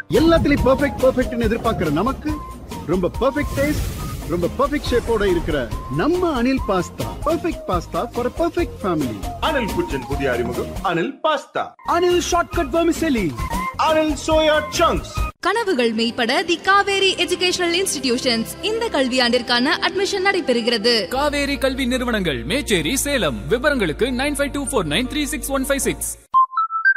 எல்லாத்துலயும் பெர்ஃபெக்ட்னு எதிர்பார்க்கிற நமக்கு ரொம்ப பெர்ஃபெக்ட் டேஸ்ட், ரொம்ப பெர்ஃபெக்ட் ஷேப்போட இருக்கிற நம்ம Anil pasta perfect pasta for perfect family. Anil குச்சின் புதிய அறிமுகம் Anil pasta. Anil shortcut vermicelli. Anil soya chunks. கனவுகள் மெய்ப்பட தி காவேரி எஜுகேஷனல் இன்ஸ்டிடியூஷன்ஸ் இந்த கல்வியாண்டிற்கான அட்மிஷன் நடைபெறுகிறது. காவேரி கல்வி நிறுவனங்கள், மேச்சேரி, சேலம். விவரங்களுக்கு 9524936156.